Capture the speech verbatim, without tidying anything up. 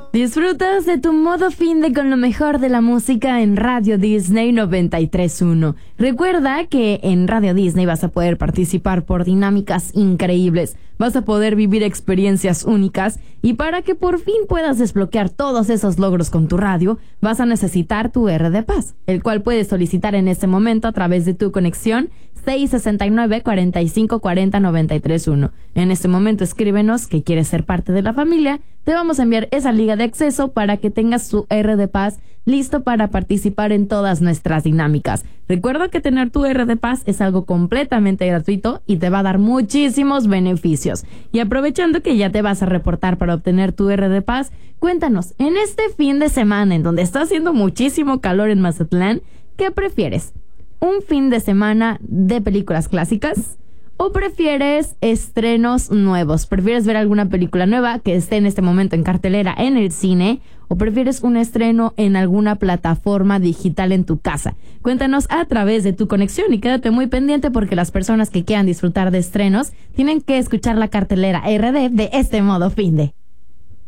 Disfrutas de tu modo finde con lo mejor de la música en Radio Disney noventa y tres punto uno. Recuerda que en Radio Disney vas a poder participar por dinámicas increíbles, vas a poder vivir experiencias únicas y para que por fin puedas desbloquear todos esos logros con tu radio, vas a necesitar tu R de Paz, el cual puedes solicitar en este momento a través de tu conexión seis seis nueve, cuatro cinco cuatro cero, nueve tres uno. En este momento escríbenos que quieres ser parte de la familia. Te vamos a enviar esa liga de acceso para que tengas tu R de Paz listo para participar en todas nuestras dinámicas. Recuerda que tener tu R de Paz es algo completamente gratuito y te va a dar muchísimos beneficios. Y aprovechando que ya te vas a reportar para obtener tu R de Paz, cuéntanos, en este fin de semana en donde está haciendo muchísimo calor en Mazatlán, ¿qué prefieres? ¿Un fin de semana de películas clásicas? ¿O prefieres estrenos nuevos? ¿Prefieres ver alguna película nueva que esté en este momento en cartelera en el cine? ¿O prefieres un estreno en alguna plataforma digital en tu casa? Cuéntanos a través de tu conexión y quédate muy pendiente porque las personas que quieran disfrutar de estrenos tienen que escuchar la cartelera R D de este modo finde.